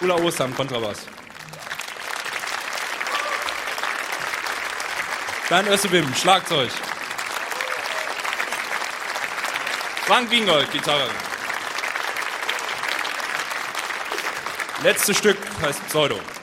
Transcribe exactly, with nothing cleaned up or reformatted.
Ulla Oster, Kontrabass. Bernd Össebim, Schlagzeug. Frank Gingold, Gitarre. Letztes Stück heißt Pseudo.